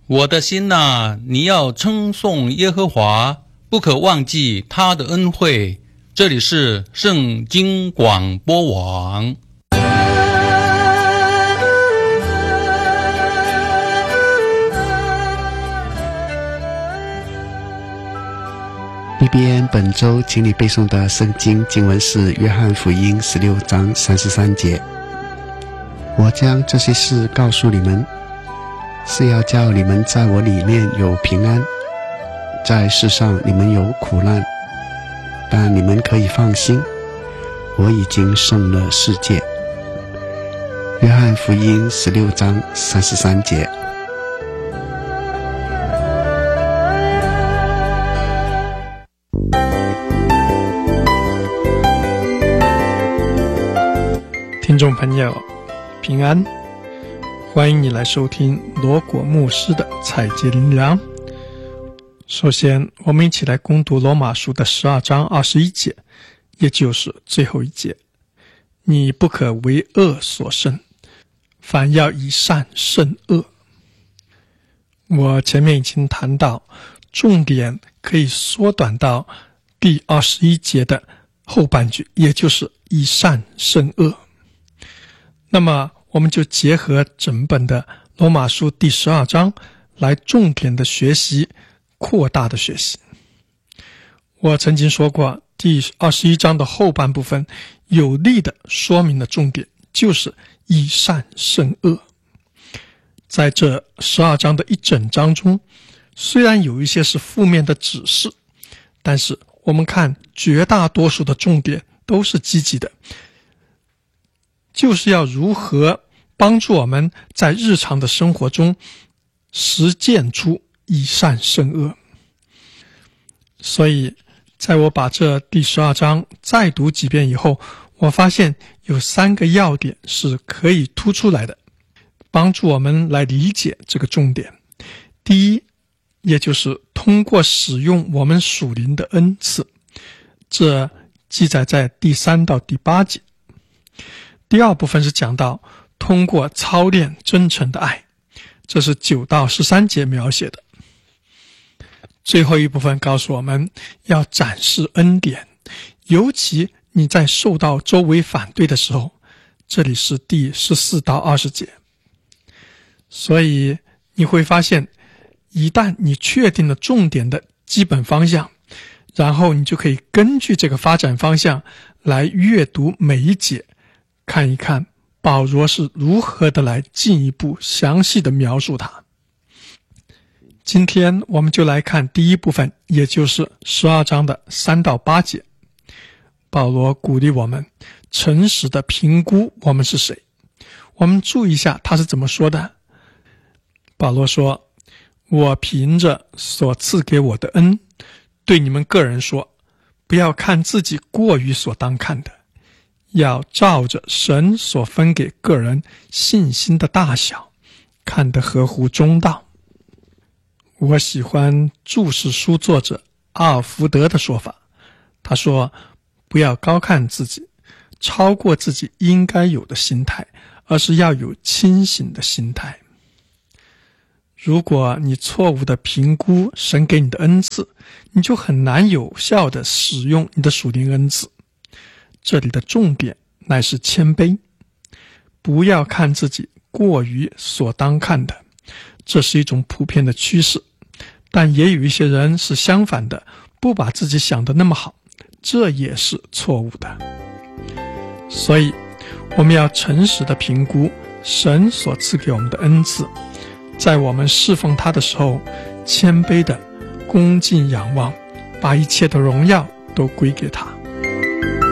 我的心哪，你要称颂耶和华，不可忘记他的恩惠。这里是圣经广播网。 BBN 本周请你背诵的圣经经文是约翰福音16章33节。我将这些事告诉你们，是要叫你们在我里面有平安。在世上你们有苦难，但你们可以放心，我已经胜了世界。约翰福音16章33节。 听众朋友平安，欢迎你来收听罗果牧师的采集灵粮。首先我们一起来攻读罗马书的12章21节，也就是最后一节。你不可为恶所胜，反要以善胜恶。我前面已经谈到，重点可以缩短到第21节的后半句，也就是以善胜恶。那么我们就结合整本的罗马书第12章来重点的学习，扩大的学习。我曾经说过，第21章的后半部分有力的说明的重点就是以善胜恶。在这12章的一整章中，虽然有一些是负面的指示，但是我们看绝大多数的重点都是积极的，就是要如何帮助我们在日常的生活中实践出以善胜恶。所以在我把这第12章再读几遍以后，我发现有3个要点是可以突出来的，帮助我们来理解这个重点。第一，也就是通过使用我们属灵的恩赐，这记载在第3到第8节。第二部分是讲到通过操练真诚的爱，这是9到13节描写的。最后一部分告诉我们要展示恩典，尤其你在受到周围反对的时候，这里是第14到20节。所以你会发现，一旦你确定了重点的基本方向，然后你就可以根据这个发展方向来阅读每一节，看一看保罗是如何的来进一步详细的描述它。今天我们就来看第一部分，也就是12章的3到8节。保罗鼓励我们诚实的评估我们是谁。我们注意一下他是怎么说的。保罗说，我凭着所赐给我的恩，对你们个人说，不要看自己过于所当看的，要照着神所分给个人信心的大小，看得合乎中道。我喜欢注释书作者阿尔福德的说法，他说，不要高看自己，超过自己应该有的心态，而是要有清醒的心态。如果你错误地评估神给你的恩赐，你就很难有效地使用你的属灵恩赐。这里的重点乃是谦卑，不要看自己过于所当看的，这是一种普遍的趋势。但也有一些人是相反的，不把自己想得那么好，这也是错误的。所以我们要诚实地评估神所赐给我们的恩赐，在我们侍奉他的时候，谦卑地恭敬仰望，把一切的荣耀都归给他。